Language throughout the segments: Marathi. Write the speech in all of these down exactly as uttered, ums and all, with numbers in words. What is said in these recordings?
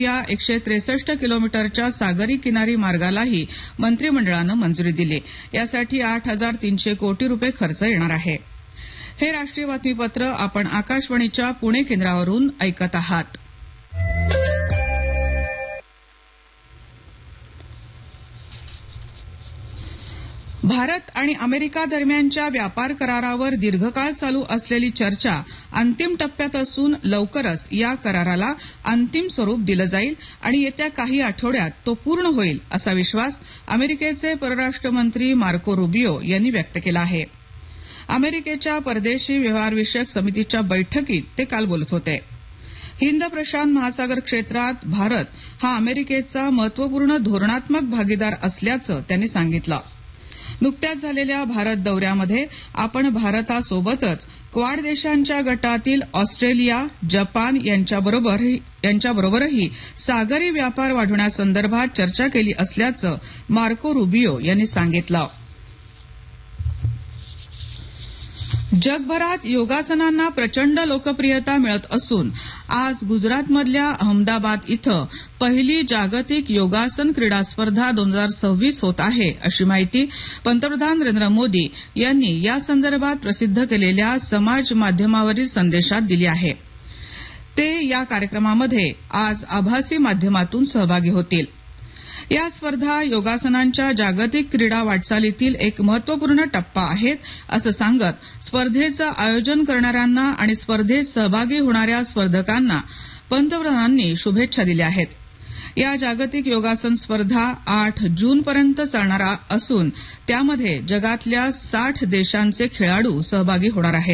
या एकशे त्रेसष्ट किलोमीटरच्या सागरी किनारी मार्गालाही मंत्रिमंडळानं मंजुरी दिली. यासाठी आठ हजार तीनशे कोटी रुपये खर्च येणार आहे. हे राष्ट्रीय बातमीपत्र आपण आकाशवाणीच्या पुणे केंद्रावरून ऐकत आहात. भारत आणि अमेरिका दरम्यानच्या व्यापार करारावर दीर्घकाळ चालू असलेली चर्चा अंतिम टप्प्यात असून लवकरच या कराराला अंतिम स्वरूप दिलं जाईल आणि येत्या काही आठवड्यात तो पूर्ण होईल असा विश्वास अमेरिकेचे परराष्ट्र मंत्री मार्को रुबियो यांनी व्यक्त केला आहे. अमेरिकेच्या परदेशी व्यवहारविषयक समितीच्या बैठकीत ते काल बोलत होते. हिंद प्रशांत महासागर क्षेत्रात भारत हा अमेरिकेचा महत्वपूर्ण धोरणात्मक भागीदार असल्याचं त्यांनी सांगितलं. नुकत्याच झालेल्या भारत दौऱ्यामध्ये आपण भारतासोबतच क्वाड देशांच्या गटातील ऑस्ट्रेलिया, जपान यांच्याबरोबरही सागरी व्यापार वाढवण्यासंदर्भात चर्चा केली असल्याचं मार्को रुबियो यांनी सांगितलं. जगभरात योगासनांना प्रचंड लोकप्रियता मिळत असून आज गुजरातमधल्या अहमदाबाद इथं पहिली जागतिक योगासन क्रीडा स्पर्धा दोन हजार सव्वीस होत आहे अशी माहिती पंतप्रधान नरेंद्र मोदी यांनी या संदर्भात प्रसिद्ध केलेल्या समाज माध्यमावरील संदेशात दिली आहे. ते या कार्यक्रमामध्ये आज आभासी माध्यमातून सहभागी होतील. या स्पर्धा योगासनांच्या जागतिक क्रीडा वाटचालीतील एक महत्वपूर्ण टप्पा आहेत असं सांगत स्पर्धेचं आयोजन करणाऱ्यांना आणि स्पर्धेत सहभागी होणाऱ्या स्पर्धकांना पंतप्रधानांनी शुभेच्छा दिल्या आहेत. या जागतिक योगासन स्पर्धा आठ जूनपर्यंत चालणार असून त्यामध्ये जगातल्या साठ देशांचे खेळाडू सहभागी होणार आहेत.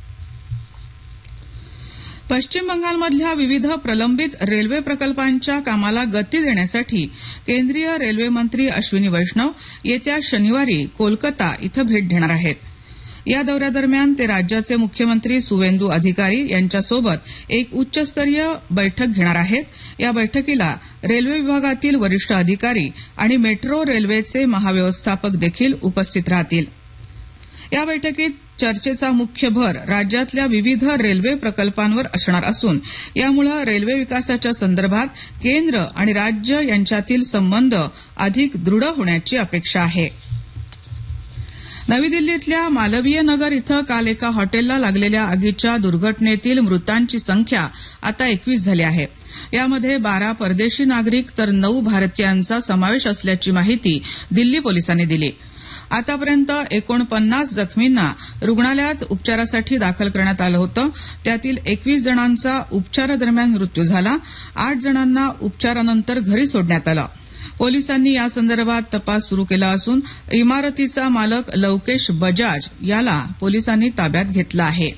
पश्चिम बंगालमधल्या विविध प्रलंबित रेल्वे प्रकल्पांच्या कामाला गती देण्यासाठी केंद्रीय रेल्वे मंत्री अश्विनी वैष्णव येत्या शनिवारी कोलकाता इथं भेट देणार आहेत. या दौऱ्यादरम्यान ते राज्याचे मुख्यमंत्री सुवेंदू अधिकारी यांच्यासोबत एक उच्चस्तरीय बैठक घेणार आहेत. या बैठकीला रेल्वे विभागातील वरिष्ठ अधिकारी आणि मेट्रो रेल्वेचे महाव्यवस्थापक देखील उपस्थित राहतील. या बैठकीत चर्चेचा मुख्य भर राज्यातल्या विविध रेल्वे प्रकल्पांवर असणार असून यामुळे रेल्वे विकासाच्या संदर्भात केंद्र आणि राज्य यांच्यातील संबंध अधिक दृढ होण्याची अपेक्षा आहे. नवी दिल्लीतल्या मालवीय नगर इथं काल एका हॉटेलला लागलेल्या आगीच्या दुर्घटनेतील मृतांची संख्या आता एकवीस झाली आहे. यामध्ये बारा परदेशी नागरिक तर नऊ भारतीयांचा समावेश असल्याची माहिती दिल्ली पोलिसांनी दिली. आतापर्यंत एकोणपन्नास जखमींना रुग्णालयात उपचारासाठी दाखल करण्यात आलं होतं. त्यातील एकवीस जणांचा उपचारादरम्यान मृत्यू झाला. आठ जणांना उपचारानंतर घरी सोडण्यात आलं. पोलिसांनी या संदर्भात तपास सुरू केला असून इमारतीचा मालक लवकेश बजाज याला पोलिसांनी ताब्यात घेतलं आहे.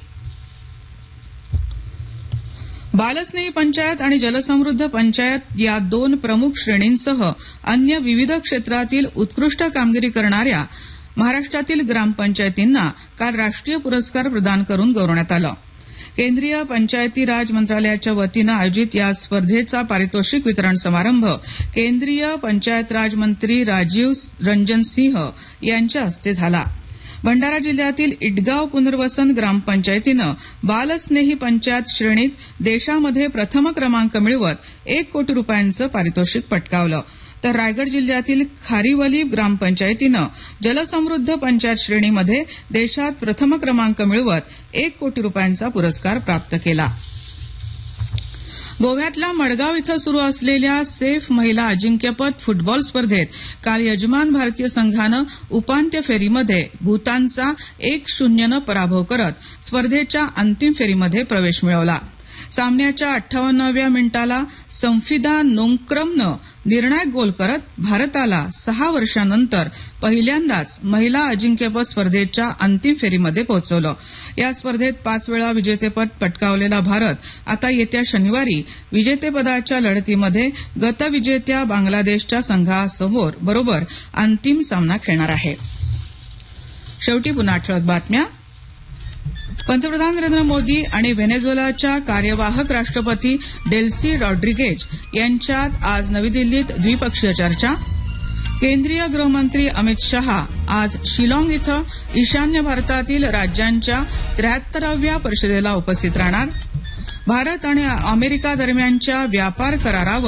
बालस्नेही पंचायत आणि जलसमृद्ध पंचायत या दोन प्रमुख श्रेणींसह अन्य विविध क्षेत्रातील उत्कृष्ट कामगिरी करणाऱ्या महाराष्ट्रातील ग्रामपंचायतींना काल राष्ट्रीय पुरस्कार प्रदान करून गौरवण्यात आलं. केंद्रीय पंचायती राज मंत्रालयाच्या वतीनं आयोजित या स्पर्धेचा पारितोषिक वितरण समारंभ केंद्रीय पंचायत राज मंत्री राजीव रंजन सिंह यांच्या हस्ते झाला. भंडारा जिल्ह्यातील इटगाव पुनर्वसन ग्रामपंचायतीनं बालस्नेही पंचायत श्रेणीत देशामध्ये प्रथम क्रमांक मिळवत एक कोटी रुपयांचं पारितोषिक पटकावलं. तर रायगड जिल्ह्यातील खारीवली ग्रामपंचायतीनं जलसमृद्ध पंचायत श्रेणीमध्ये देशात प्रथम क्रमांक मिळवत एक कोटी रुपयांचा पुरस्कार प्राप्त केला. गोव्यातल्या मडगाव इथं सुरू असलेल्या सेफ महिला अजिंक्यपद फुटबॉल स्पर्धेत काल यजमान भारतीय संघानं उपांत्य फेरीमध्ये भूतानचा एक शून्यनं पराभव करत स्पर्धेच्या अंतिम फेरीमध्ये प्रवेश मिळवला. सामन्याच्या अठ्ठावन्नाव्या मिनिटाला संफिदा नोंगक्रमनं निर्णायक गोल करत भारताला सहा वर्षांनंतर पहिल्यांदाच महिला अजिंक्यपद स्पर्धेच्या अंतिम फेरीमध्ये पोहोचवलं. या स्पर्धेत पाच वेळा विजेतेपद पटकावलेला भारत आता येत्या शनिवारी विजेतेपदाच्या लढतीमध्ये गतविजेत्या बांगलादेशच्या संघासमोर बरोबर अंतिम सामना खेळणार आहे. शेवटी पुन्हा ठळक बातम्या. पंतप्रधान नरेंद्र मोदी आणि व्हेनेझुएलाच्या कार्यवाहक राष्ट्रपती डेल्सी रॉड्रिगेज यांच्यात आज नवी दिल्लीत द्विपक्षीय चर्चा. केंद्रीय गृहमंत्री अमित शहा आज शिलाँग इथं ईशान्य भारतातील राज्यांच्या त्र्याहत्तराव्या परिषदेला उपस्थित राहणार. भारत आणि अमेरिका दरम्यानच्या व्यापार करारावर